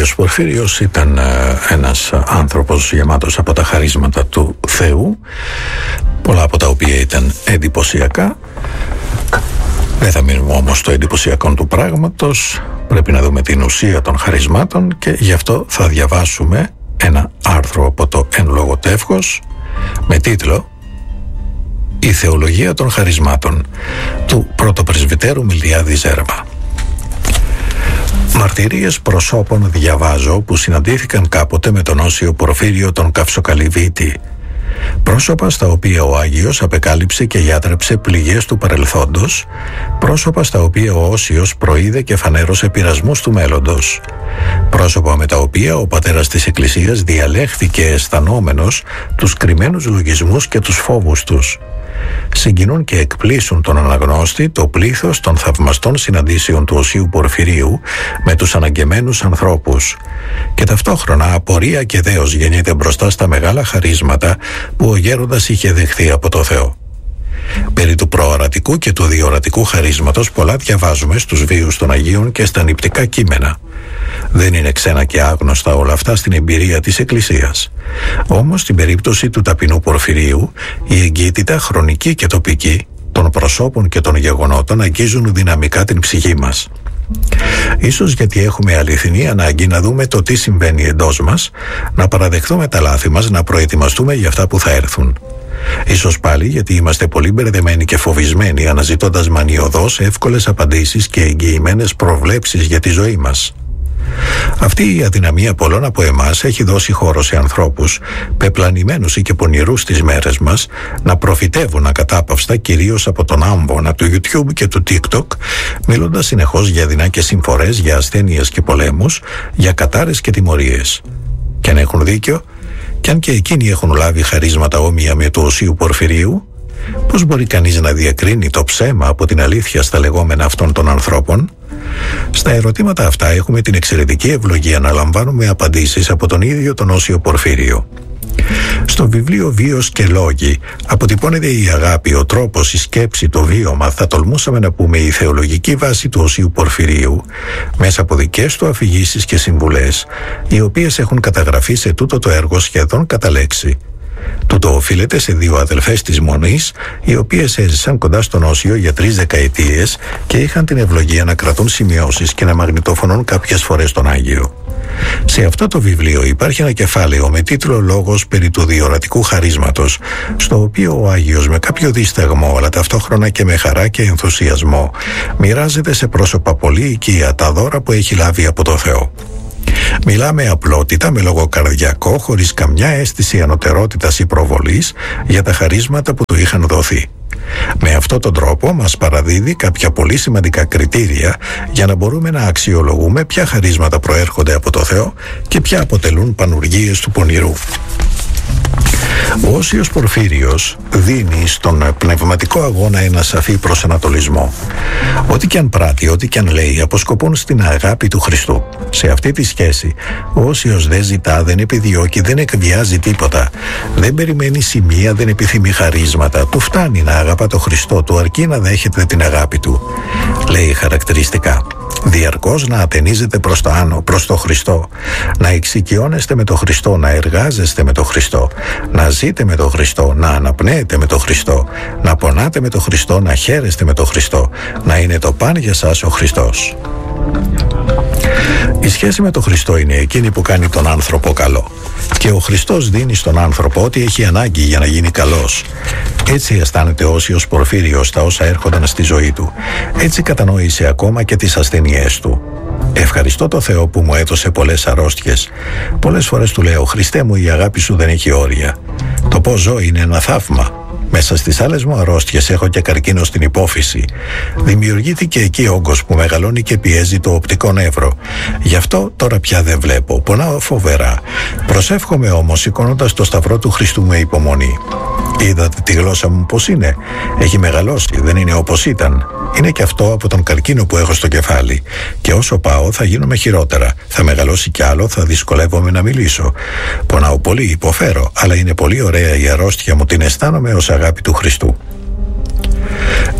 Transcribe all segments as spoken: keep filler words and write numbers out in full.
Άγιος Πορφύριος ήταν ένας άνθρωπος γεμάτος από τα χαρίσματα του Θεού, πολλά από τα οποία ήταν εντυπωσιακά. Δεν θα μείνουμε όμως στο εντυπωσιακό του πράγματος, πρέπει να δούμε την ουσία των χαρισμάτων και γι' αυτό θα διαβάσουμε ένα άρθρο από το Εν Λόγω Τεύχος με τίτλο «Η θεολογία των χαρισμάτων» του πρωτοπρεσβυτέρου Μιλτιάδη Ζέρβα. Μαρτυρίες προσώπων διαβάζω που συναντήθηκαν κάποτε με τον Όσιο Πορφύριο τον Καυσοκαλυβίτη. Πρόσωπα στα οποία ο Άγιος απεκάλυψε και γιατρέψε πληγές του παρελθόντος, πρόσωπα στα οποία ο Όσιος προείδε και φανέρωσε πειρασμούς του μέλλοντος, πρόσωπα με τα οποία ο πατέρας της Εκκλησίας διαλέχθηκε αισθανόμενος τους κρυμμένους λογισμούς και τους φόβους τους. Συγκινούν και εκπλήσουν τον αναγνώστη το πλήθος των θαυμαστών συναντήσεων του Οσίου Πορφυρίου με τους αναγκεμένους ανθρώπους και ταυτόχρονα απορία και δέος γεννιέται μπροστά στα μεγάλα χαρίσματα που ο γέροντας είχε δεχθεί από το Θεό. Περί του προορατικού και του διορατικού χαρίσματος πολλά διαβάζουμε στους βίους των Αγίων και στα νηπτικά κείμενα. Δεν είναι ξένα και άγνωστα όλα αυτά στην εμπειρία της Εκκλησίας. Όμως στην περίπτωση του ταπεινού Πορφυρίου η εγκύτητα χρονική και τοπική των προσώπων και των γεγονότων αγγίζουν δυναμικά την ψυχή μας. Ίσως γιατί έχουμε αληθινή ανάγκη να δούμε το τι συμβαίνει εντός μας, να παραδεχθούμε τα λάθη μας, να προετοιμαστούμε για αυτά που θα έρθουν. Ίσως πάλι γιατί είμαστε πολύ μπερδεμένοι και φοβισμένοι, αναζητώντας μανιωδώς εύκολες απαντήσεις και εγγυημένες προβλέψεις για τη ζωή μας. Αυτή η αδυναμία πολλών από εμάς έχει δώσει χώρο σε ανθρώπους πεπλανημένους ή και πονηρούς στις μέρες μας να προφητεύουν ακατάπαυστα, κυρίως από τον άμβονα του YouTube και του TikTok, μιλώντας συνεχώς για δεινά και συμφορές, για ασθένειες και πολέμους, για κατάρες και τιμωρίες. Και αν έχουν δίκιο, κι αν και εκείνοι έχουν λάβει χαρίσματα όμοια με του Οσίου Πορφυρίου, πώς μπορεί κανείς να διακρίνει το ψέμα από την αλήθεια στα λεγόμενα αυτών των ανθρώπων? Στα ερωτήματα αυτά έχουμε την εξαιρετική ευλογία να λαμβάνουμε απαντήσεις από τον ίδιο τον Όσιο Πορφύριο. Στο βιβλίο «Βίος και Λόγοι» αποτυπώνεται η αγάπη, ο τρόπος, η σκέψη, το βίωμα, θα τολμούσαμε να πούμε η θεολογική βάση του Οσίου Πορφυρίου, μέσα από δικές του αφηγήσεις και συμβουλές, οι οποίες έχουν καταγραφεί σε τούτο το έργο σχεδόν κατά λέξη. Τούτο οφείλεται σε δύο αδελφές της Μονής, οι οποίες έζησαν κοντά στον Όσιο για τρεις δεκαετίες και είχαν την ευλογία να κρατούν σημειώσεις και να μαγνητοφωνούν κάποιες φορές τον Άγιο. Σε αυτό το βιβλίο υπάρχει ένα κεφάλαιο με τίτλο «Λόγος περί του διορατικού χαρίσματος», στο οποίο ο Άγιος με κάποιο δισταγμό αλλά ταυτόχρονα και με χαρά και ενθουσιασμό μοιράζεται σε πρόσωπα πολύ οικία τα δώρα που έχει λάβει από το Θεό. Μιλά με απλότητα, με λογοκαρδιακό, χωρίς καμιά αίσθηση ανωτερότητας ή προβολής για τα χαρίσματα που του είχαν δοθεί. Με αυτόν τον τρόπο μας παραδίδει κάποια πολύ σημαντικά κριτήρια για να μπορούμε να αξιολογούμε ποια χαρίσματα προέρχονται από το Θεό και ποια αποτελούν πανουργίες του πονηρού. Ο Όσιος Πορφύριος δίνει στον πνευματικό αγώνα ένα σαφή προσανατολισμό. Ό,τι και αν πράττει, ό,τι και αν λέει, αποσκοπούν στην αγάπη του Χριστού. Σε αυτή τη σχέση, ο Όσιος δεν ζητά, δεν επιδιώκει, δεν εκβιάζει τίποτα. Δεν περιμένει σημεία, δεν επιθυμεί χαρίσματα. Του φτάνει να αγαπά το Χριστό, του αρκεί να δέχεται την αγάπη του. Λέει χαρακτηριστικά: διαρκώς να ατενίζετε προς το άνω, προς το Χριστό, να εξοικειώνεστε με το Χριστό, να εργάζεστε με το Χριστό, να ζείτε με το Χριστό, να αναπνέετε με το Χριστό, να πονάτε με το Χριστό, να χαίρεστε με το Χριστό, να είναι το παν για σας ο Χριστός. Η σχέση με τον Χριστό είναι εκείνη που κάνει τον άνθρωπο καλό. Και ο Χριστός δίνει στον άνθρωπο ό,τι έχει ανάγκη για να γίνει καλός. Έτσι αισθάνεται ο Όσιος Πορφύριος τα όσα έρχονταν στη ζωή του. Έτσι κατανόησε ακόμα και τις ασθενειές του. Ευχαριστώ το Θεό που μου έδωσε πολλές αρρώστιες. Πολλές φορές του λέω: Χριστέ μου, η αγάπη σου δεν έχει όρια. Το πώς ζω είναι ένα θαύμα. Μέσα στις άλλες μου αρρώστιες έχω και καρκίνο στην υπόφυση. Δημιουργήθηκε εκεί όγκος που μεγαλώνει και πιέζει το οπτικό νεύρο. Γι' αυτό τώρα πια δεν βλέπω. Πονάω φοβερά. Προσεύχομαι όμως σηκώνοντας το σταυρό του Χριστού με υπομονή. Είδατε τη γλώσσα μου πώς είναι? Έχει μεγαλώσει, δεν είναι όπως ήταν. Είναι και αυτό από τον καρκίνο που έχω στο κεφάλι. Και όσο πάω θα γίνομαι χειρότερα. Θα μεγαλώσει κι άλλο, θα δυσκολεύομαι να μιλήσω. Πονάω πολύ, υποφέρω, αλλά είναι πολύ ωραία η αρρώστια μου, την αισθάνομαι ως αγάπη του Χριστού.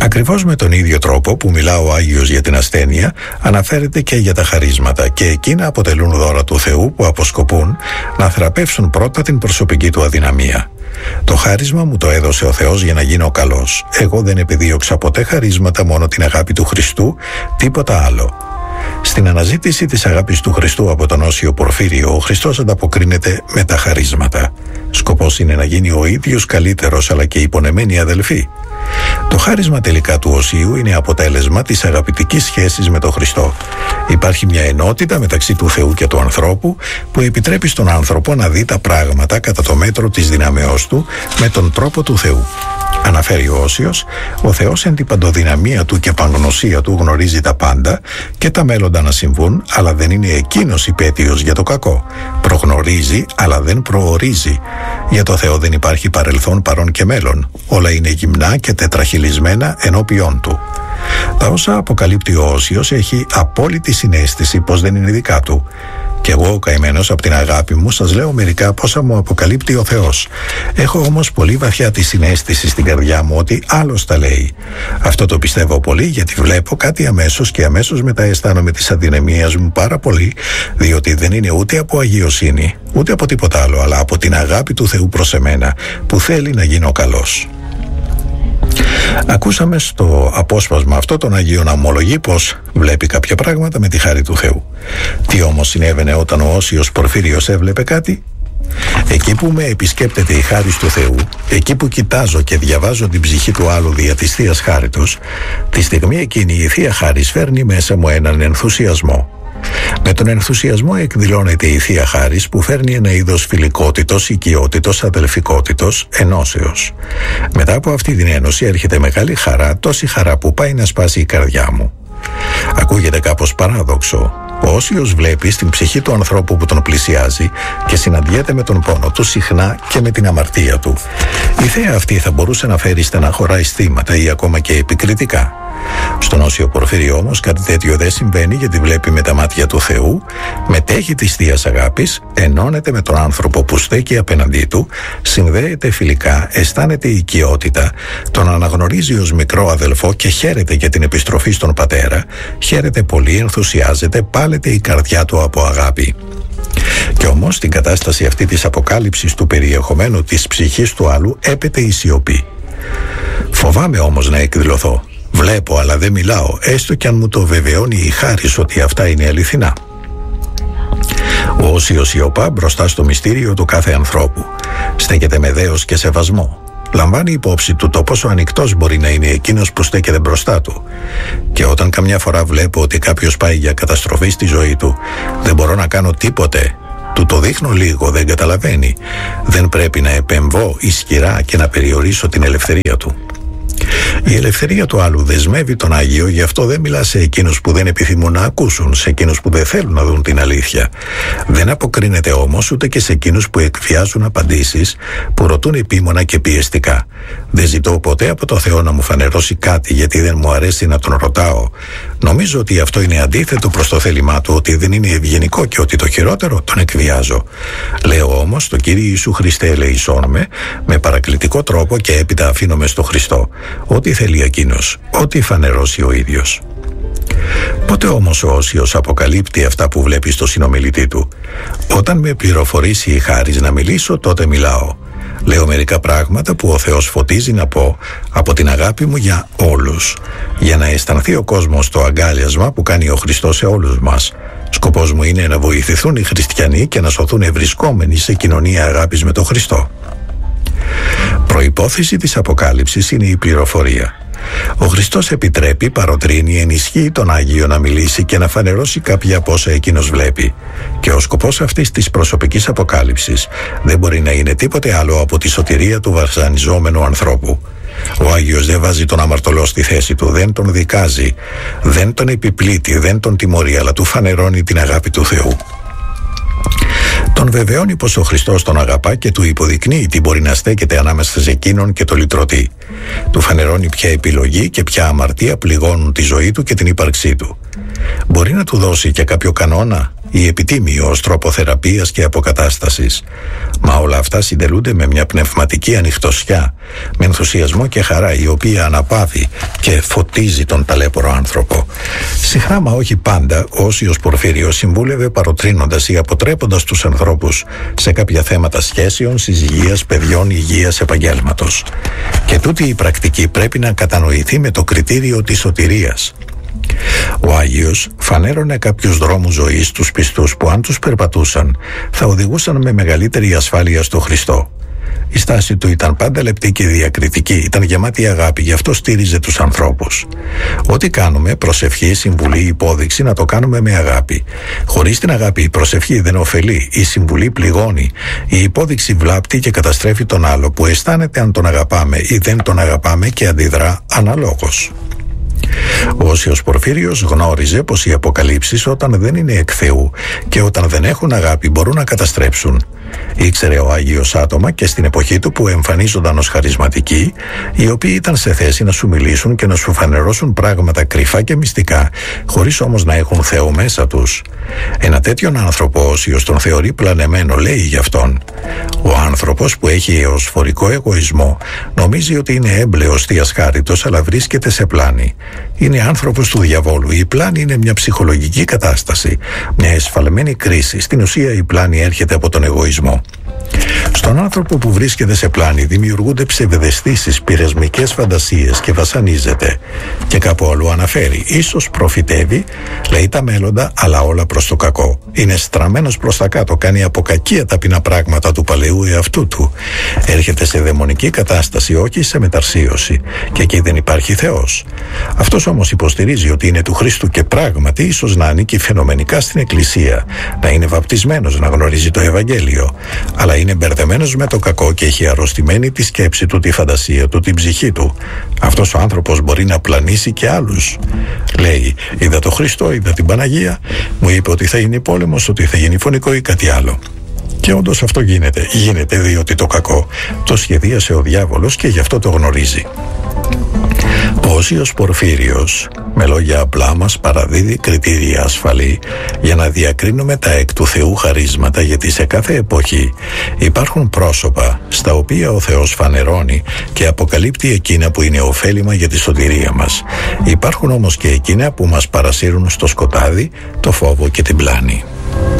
Ακριβώς με τον ίδιο τρόπο που μιλά ο Άγιος για την ασθένεια, αναφέρεται και για τα χαρίσματα, και εκείνα αποτελούν δώρα του Θεού που αποσκοπούν να θεραπεύσουν πρώτα την προσωπική του αδυναμία. Το χάρισμα μου το έδωσε ο Θεός για να γίνω καλός. Εγώ δεν επιδίωξα ποτέ χαρίσματα, μόνο την αγάπη του Χριστού, τίποτα άλλο. Στην αναζήτηση της αγάπης του Χριστού από τον Όσιο Πορφύριο, ο Χριστός ανταποκρίνεται με τα χαρίσματα. Σκοπός είναι να γίνει ο ίδιος καλύτερος, αλλά και υπονεμένοι αδελφοί. Το χάρισμα τελικά του Οσίου είναι αποτέλεσμα της αγαπητικής σχέσης με τον Χριστό. Υπάρχει μια ενότητα μεταξύ του Θεού και του ανθρώπου που επιτρέπει στον άνθρωπο να δει τα πράγματα κατά το μέτρο της δυναμεώς του με τον τρόπο του Θεού. Αναφέρει ο Όσιος, ο Θεός εν την παντοδυναμία του και παγνωσία του γνωρίζει τα πάντα και τα μέλλοντα να συμβούν, αλλά δεν είναι εκείνος υπέτειος για το κακό. Προγνωρίζει, αλλά δεν προορίζει. Για το Θεό δεν υπάρχει παρελθόν, παρόν και μέλλον. Όλα είναι γυμνά και τετραχυλισμένα ενώπιόν του. Τα όσα αποκαλύπτει ο Όσιος έχει απόλυτη συναίσθηση πως δεν είναι δικά του. Κι εγώ, ο καημένος από την αγάπη μου, σας λέω μερικά πόσα μου αποκαλύπτει ο Θεός. Έχω όμως πολύ βαθιά τη συναίσθηση στην καρδιά μου ότι άλλος τα λέει. Αυτό το πιστεύω πολύ, γιατί βλέπω κάτι αμέσως και αμέσως μετά αισθάνομαι της αδυναμίας μου πάρα πολύ, διότι δεν είναι ούτε από αγιοσύνη, ούτε από τίποτα άλλο, αλλά από την αγάπη του Θεού προς εμένα, που θέλει να γίνω καλός. Ακούσαμε στο απόσπασμα αυτό τον Άγιο να ομολογεί πως βλέπει κάποια πράγματα με τη χάρη του Θεού. Τι όμως συνέβαινε όταν ο Όσιος Πορφύριος έβλεπε κάτι? Εκεί που με επισκέπτεται η χάρη του Θεού, εκεί που κοιτάζω και διαβάζω την ψυχή του άλλου δια της Θείας Χάριτος, τη στιγμή εκείνη η Θεία Χάρις φέρνει μέσα μου έναν ενθουσιασμό. Με τον ενθουσιασμό εκδηλώνεται η Θεία Χάρις που φέρνει ένα είδος φιλικότητος, οικειότητος, αδελφικότητος, ενώσεως. Μετά από αυτή την ένωση έρχεται μεγάλη χαρά, τόση χαρά που πάει να σπάσει η καρδιά μου. Ακούγεται κάπως παράδοξο. Ο Όσιος βλέπει στην ψυχή του ανθρώπου που τον πλησιάζει και συναντιέται με τον πόνο του συχνά και με την αμαρτία του. Η θέα αυτή θα μπορούσε να φέρει στεναχωρά αισθήματα ή ακόμα και επικριτικά. Στον Όσιο Πορφύριο όμως κάτι τέτοιο δεν συμβαίνει, γιατί βλέπει με τα μάτια του Θεού, μετέχει της Θείας Αγάπης, ενώνεται με τον άνθρωπο που στέκει απέναντί του, συνδέεται φιλικά, αισθάνεται οικειότητα, τον αναγνωρίζει ως μικρό αδελφό και χαίρεται για την επιστροφή στον πατέρα, χαίρεται πολύ, ενθουσιάζεται, πάλεται η καρδιά του από αγάπη. Και όμως στην κατάσταση αυτή της αποκάλυψης του περιεχομένου της ψυχής του άλλου έπεται η σιωπή. Φοβάμαι όμως να εκδηλωθώ. Βλέπω αλλά δεν μιλάω, έστω κι αν μου το βεβαιώνει η χάρις ότι αυτά είναι αληθινά. Ο Όσιος σιωπά μπροστά στο μυστήριο του κάθε ανθρώπου. Στέκεται με δέος και σεβασμό. Λαμβάνει υπόψη του το πόσο ανοιχτός μπορεί να είναι εκείνος που στέκεται μπροστά του. Και όταν καμιά φορά βλέπω ότι κάποιος πάει για καταστροφή στη ζωή του, δεν μπορώ να κάνω τίποτε. Του το δείχνω λίγο, δεν καταλαβαίνει. Δεν πρέπει να επεμβώ ισχυρά και να περιορίσω την ελευθερία του. Η ελευθερία του άλλου δεσμεύει τον Άγιο, γι' αυτό δεν μιλά σε εκείνους που δεν επιθυμούν να ακούσουν, σε εκείνους που δεν θέλουν να δουν την αλήθεια. Δεν αποκρίνεται όμως ούτε και σε εκείνους που εκβιάζουν απαντήσεις, που ρωτούν επίμονα και πιεστικά. Δεν ζητώ ποτέ από το Θεό να μου φανερώσει κάτι, γιατί δεν μου αρέσει να τον ρωτάω. Νομίζω ότι αυτό είναι αντίθετο προς το θέλημά του, ότι δεν είναι ευγενικό και ότι το χειρότερο τον εκβιάζω. Λέω όμως, το Κύριε Ιησού Χριστέ ελεησόν με, με παρακλητικό τρόπο, και έπειτα αφήνομαι στο Χριστό. Ό,τι θέλει εκείνος, ό,τι φανερώσει ο ίδιος. Πότε όμως ο Όσιος αποκαλύπτει αυτά που βλέπει στο συνομιλητή του? Όταν με πληροφορήσει η χάρις να μιλήσω, τότε μιλάω. Λέω μερικά πράγματα που ο Θεός φωτίζει να πω από την αγάπη μου για όλους, για να αισθανθεί ο κόσμος το αγκάλιασμα που κάνει ο Χριστός σε όλους μας. Σκοπός μου είναι να βοηθηθούν οι χριστιανοί και να σωθούν ευρισκόμενοι σε κοινωνία αγάπης με τον Χριστό. Προϋπόθεση της αποκάλυψης είναι η πληροφορία. Ο Χριστός επιτρέπει, παροτρύνει, ενισχύει τον Άγιο να μιλήσει και να φανερώσει κάποια από όσα εκείνος βλέπει. Και ο σκοπός αυτής της προσωπικής αποκάλυψης δεν μπορεί να είναι τίποτε άλλο από τη σωτηρία του βασανιζόμενου ανθρώπου. Ο Άγιος δεν βάζει τον αμαρτωλό στη θέση του, δεν τον δικάζει, δεν τον επιπλήττει, δεν τον τιμωρεί, αλλά του φανερώνει την αγάπη του Θεού. Τον βεβαιώνει πως ο Χριστός τον αγαπά και του υποδεικνύει τι μπορεί να στέκεται ανάμεσα σε εκείνον και το λυτρωτή. Του φανερώνει ποια επιλογή και ποια αμαρτία πληγώνουν τη ζωή του και την ύπαρξή του. Μπορεί να του δώσει και κάποιο κανόνα ή επιτίμιο ως τρόπο θεραπείας και αποκατάστασης. Μα όλα αυτά συντελούνται με μια πνευματική ανοιχτωσιά, με ενθουσιασμό και χαρά, η οποία αναπαύει και φωτίζει τον ταλέπορο άνθρωπο. Συχνά, μα όχι πάντα, ο Όσιος Πορφύριος συμβούλευε παροτρύνοντας ή αποτρέποντας τους ανθρώπους σε κάποια θέματα σχέσεων, συζυγίας, παιδιών, υγείας, επαγγέλματος. Και τούτη η πρακτική πρέπει να κατανοηθεί με το κριτήριο της σωτηρίας. Ο Άγιος φανέρωνε κάποιους δρόμους ζωής στους πιστούς που αν τους περπατούσαν θα οδηγούσαν με μεγαλύτερη ασφάλεια στο Χριστό. Η στάση του ήταν πάντα λεπτή και διακριτική, ήταν γεμάτη αγάπη, γι' αυτό στήριζε τους ανθρώπους. Ό,τι κάνουμε, προσευχή, συμβουλή, υπόδειξη, να το κάνουμε με αγάπη. Χωρίς την αγάπη η προσευχή δεν ωφελεί, η συμβουλή πληγώνει, η υπόδειξη βλάπτει και καταστρέφει τον άλλο που αισθάνεται αν τον αγαπάμε ή δεν τον αγαπάμε και αντιδρά αναλόγως. Ο Όσιος Πορφύριος γνώριζε πως οι αποκαλύψεις όταν δεν είναι εκ Θεού και όταν δεν έχουν αγάπη μπορούν να καταστρέψουν. Ήξερε ο Άγιος άτομα και στην εποχή του που εμφανίζονταν ως χαρισματικοί, οι οποίοι ήταν σε θέση να σου μιλήσουν και να σου φανερώσουν πράγματα κρυφά και μυστικά, χωρίς όμως να έχουν Θεό μέσα τους. Ένα τέτοιον άνθρωπο ο Όσιος τον θεωρεί πλανεμένο, λέει γι' αυτόν. Ο άνθρωπος που έχει εωσφορικό εγωισμό νομίζει ότι είναι έμπλεος θείας χάριτος, αλλά βρίσκεται σε πλάνη. Είναι άνθρωπος του διαβόλου. Η πλάνη είναι μια ψυχολογική κατάσταση, μια εσφαλμένη κρίση. Στην ουσία η πλάνη έρχεται από τον εγωισμό. Στον άνθρωπο που βρίσκεται σε πλάνη δημιουργούνται ψευδαισθήσεις, πειρασμικές φαντασίες και βασανίζεται. Και κάπου αλλού αναφέρει, ίσως προφητεύει, λέει τα μέλλοντα, αλλά όλα προς το κακό. Είναι στραμμένος προς τα κάτω, κάνει από κακία ταπεινά πράγματα του παλαιού εαυτού του. Έρχεται σε δαιμονική κατάσταση, όχι σε μεταρσίωση. Και εκεί δεν υπάρχει Θεός. Αυτός όμως υποστηρίζει ότι είναι του Χριστού και πράγματι ίσως να ανήκει φαινομενικά στην Εκκλησία, να είναι βαπτισμένος, να γνωρίζει το Ευαγγέλιο. Αλλά είναι μπερδεμένος με το κακό και έχει αρρωστημένη τη σκέψη του, τη φαντασία του, την ψυχή του. Αυτός ο άνθρωπος μπορεί να πλανήσει και άλλους. Λέει, είδα το Χριστό, είδα την Παναγία, μου είπε ότι θα γίνει πόλεμος, ότι θα γίνει φωνικό ή κάτι άλλο. Και όντως αυτό γίνεται. Γίνεται διότι το κακό το σχεδίασε ο διάβολος και γι' αυτό το γνωρίζει. Ο Όσιος Πορφύριος, με λόγια απλά, μας παραδίδει κριτήρια ασφαλή για να διακρίνουμε τα εκ του Θεού χαρίσματα, γιατί σε κάθε εποχή υπάρχουν πρόσωπα στα οποία ο Θεός φανερώνει και αποκαλύπτει εκείνα που είναι ωφέλιμα για τη σωτηρία μας. Υπάρχουν όμως και εκείνα που μας παρασύρουν στο σκοτάδι, το φόβο και την πλάνη.